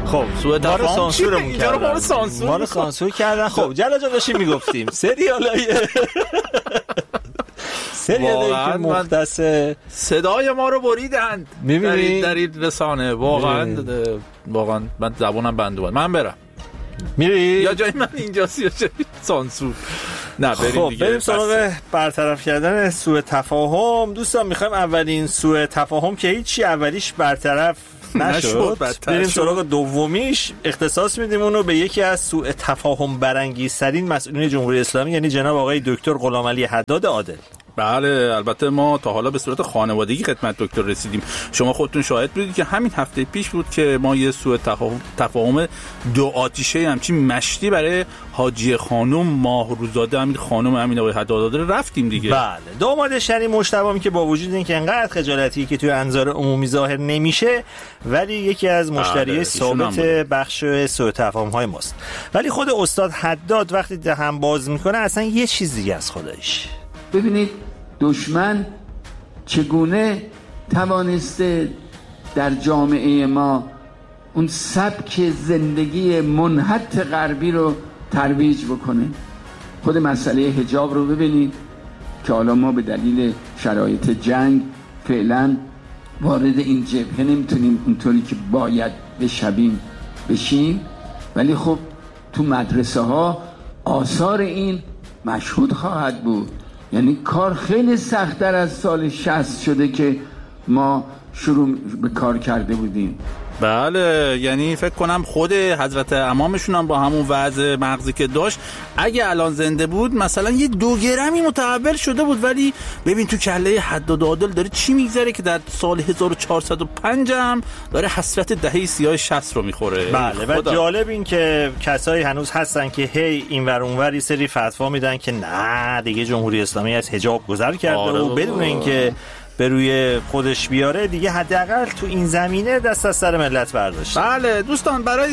خب سوء تفاهم سانسورمون کردن، ما رو سانسور کردن. خب جلا جا داشتیم میگفتیم سریالای که مختص صدای ما رو بریدند در این رسانه. واقعا من زبونم بند بود. من برم میری یا جای من اینجاست یا جای سانسور؟ نه بریم دیگه. بریم سراغ برطرف کردن سوء تفاهم. دوستان میخوایم اولین سوء تفاهم که هیچی اولیش برطرف نشد بریم سراغ دومیش. اختصاص میدیم اونو به یکی از سوء تفاهم برانگیزترین مسئولین جمهوری اسلامی، یعنی جناب آقای دکتر غلامعلی حداد عادل. بله البته ما تا حالا به صورت خانوادگی خدمت دکتر رسیدیم. شما خودتون شاهد بودید که همین هفته پیش بود که ما یه سوء تفاهم دو آتیشه همچین مشتی برای حاجی خانم ماهروزاده امیر خانم امین آقای حداد رفتیم دیگه. بله داماد شری مجتبی که با وجود اینکه انقدر خجالتی که توی انظار عمومی ظاهر نمیشه ولی یکی از مشتریای ثابت بخش سوء تفاهم های ماست. ولی خود استاد حداد وقتی دهن باز میکنه اصلا یه چیز دیگه از خودش. ببینید دشمن چگونه توانسته در جامعه ما اون سبک زندگی منحط غربی رو ترویج بکنه. خود مسئله حجاب رو ببینید که حالا ما به دلیل شرایط جنگ فعلا وارد این جبهه نمیتونیم اونطوری که باید بشیم، ولی خب تو مدرسه ها آثار این مشهود خواهد بود. یعنی کار خیلی سخت‌تر از سال 60 شده که ما شروع به کار کرده بودیم. بله یعنی فکر کنم خود حضرت امامشون هم با همون وضع مغزی که داشت اگه الان زنده بود مثلا یه 2 گرمی متحول شده بود. ولی ببین تو کله حداد عادل داره چی میگذره که در سال 1405 هم داره حسرت دهه سیاه 60 رو میخوره. بله و جالب این که کسایی هنوز هستن که هی اینور اونور یه سری فتوا میدن که نه دیگه جمهوری اسلامی از حجاب گذر کرده و بدون اینکه به روی خودش بیاره دیگه حداقل تو این زمینه دست از سر ملت برداشته. بله دوستان برای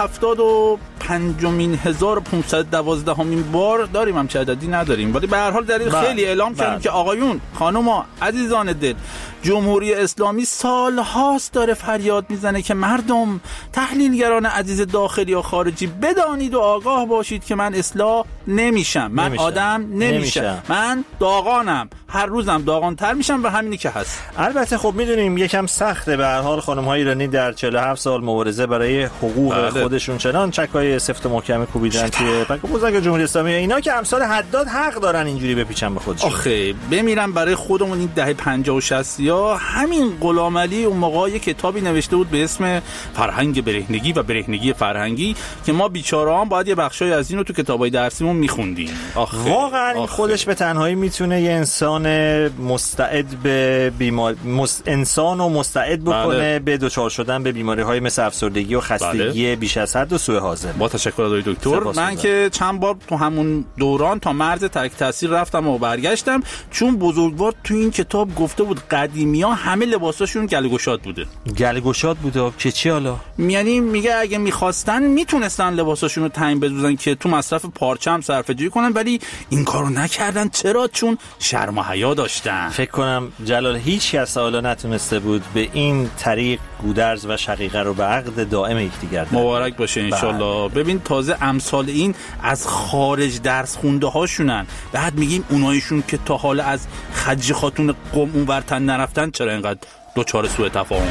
175,1512مین بار داریم هم چه عددی نداریم ولی به هر حال دلیل خیلی اعلام کردیم که آقایون خانوما عزیزان دل جمهوری اسلامی سال هاست داره فریاد میزنه که مردم تحلیلگران عزیز داخلی و خارجی بدانید و آگاه باشید که من اصلاح نمیشم. من آدم نمیشم. من داغانم. هر روزم داغانتر میشم و همینی که هست. البته خب میدونیم یکم سخته به هر حال خانم‌های ایرانی در 47 سال مبارزه برای حقوق خودشون چنان چکای سفت و محکم کوبیدن توی پک بزرگ جمهوری اسلامی اینا که امثال حداد حق دارن اینجوری بپیچن به خودشون. آخه بمیرن برای خودمون. این دهه 50 و 60 یا همین غلامعلی اون موقع یک کتابی نوشته بود به اسم فرهنگ برهنگی و برهنگی فرهنگی که ما بیچاره‌ها باید یه بخشای از اینو تو کتابای درسیمون می‌خوندیم. واقعا این خودش به تنهایی میتونه یه انسان مستعد به انسان و مستعد بکنه به دچار شدن به بیماری‌های مثل افسردگی و خستگی بیش از حد و سوء هاضمه. با تشکر آقای دکتر. من که چند بار تو همون دوران تا مرز ترک تاثیر رفتم و برگشتم چون بزرگوار تو این کتاب گفته بود قدیمی‌ها همه لباساشون گله‌گشاد بوده. گله‌گشاد بوده که چی حالا؟ یعنی میگه اگه می‌خواستن میتونستن لباساشون رو تعیین بدوزن که تو مصرف پارچه هم صرفه‌جویی کنن ولی این کارو نکردن. چرا؟ چون شرم و حیا داشتن. فکر کنم جلال هیچ کس حالا نتونسته بود به این طریق گودرز و شقیقه رو به عقد دائم یکدیگر مبارک باشه انشالله. ببین تازه امثال این از خارج درس خونده هاشونن. بعد میگیم اونایشون که تا حالا از خج خاتون قم اونورتن نرفتن چرا اینقدر دوچار سوء تفاهمن.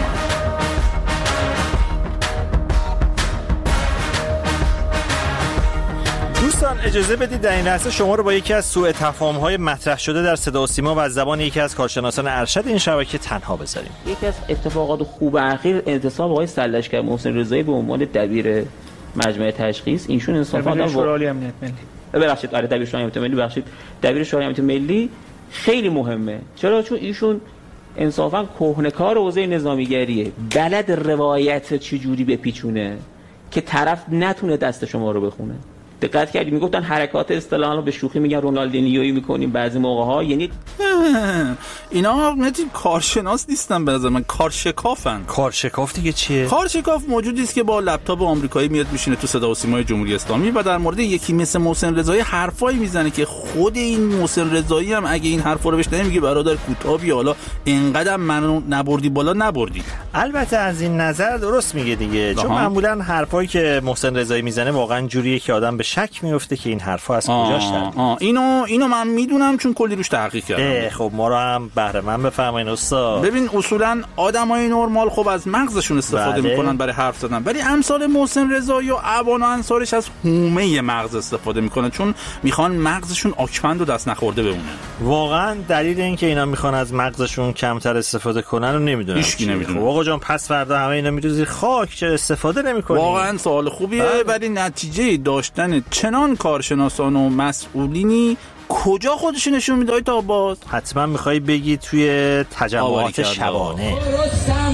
دوستان اجازه بدید در این لحظه شما رو با یکی از سوء تفاهم‌های مطرح شده در صدا و سیما و از زبان یکی از کارشناسان ارشد این شبکه تنها بذاریم. یکی از اتفاقات خوب اخیر انتصاب آقای سرلشکر محسن رضایی به عنوان دبیر مجمع تشخیص. اینشون انصافا دبیر شورای عالی امنیت ملی. ببخشید آره دبیر شورای امنیت ملی دبیر شورای امنیت ملی خیلی مهمه. چرا؟ چون ایشون انصافا کهنه‌کار حوزه نظامیگریه. بلد روایت چجوری بپیچونه که طرف نتونه دست شما رو بخونه. دقت کردی میگفتن حرکات اصطلاحاً به شوخی میگن رونالدینیویی میکنیم بعضی موقع‌ها، یعنی اینا متین کارشناس نیستن به نظر من، کارشکافن. کارشکاف دیگه چیه؟ کارشکاف موجودی است که با لپتاپ آمریکایی میاد میشینه تو صدا و سیمای جمهوری اسلامی و در مورد یکی مثل محسن رضایی حرفایی میزنه که خود این محسن رضایی هم اگه این حرفا رو بشنوه میگه برادر کوتابی، حالا اینقدر منو نبردی بالا نبردی. البته از این نظر درست میگه دیگه، چون معمولا حرفایی که محسن رضایی میزنه واقعا جوریه که آدم به شک میفته که این حرفا از کجاش در اینو من میدونم چون کلی روش تحقیق کردم. خب ما رو هم بهره من بفرمایید استاد. ببین اصولا آدمای نرمال خب از مغزشون استفاده میکنن برای حرف زدن، ولی امثال محسن رضایی و ابان و انصارش از حومه مغز استفاده میکنن چون میخوان مغزشون آکمند و دست نخورده بمونه. واقعا دلیل این که اینا میخوان از مغزشون کمتر استفاده کنن رو نمیدونم. هیچکی نمیدونه. خب آقا جان پس فردا همه اینا میروزی خاک، چه استفاده نمیکنی؟ واقعا سوال خوبیه، ولی نتیجه داشتن چنان کارشناسان و مسئولینی کجا خودش نشون میده تا باز؟ حتما میخوای بگی توی تجمعات شبانه.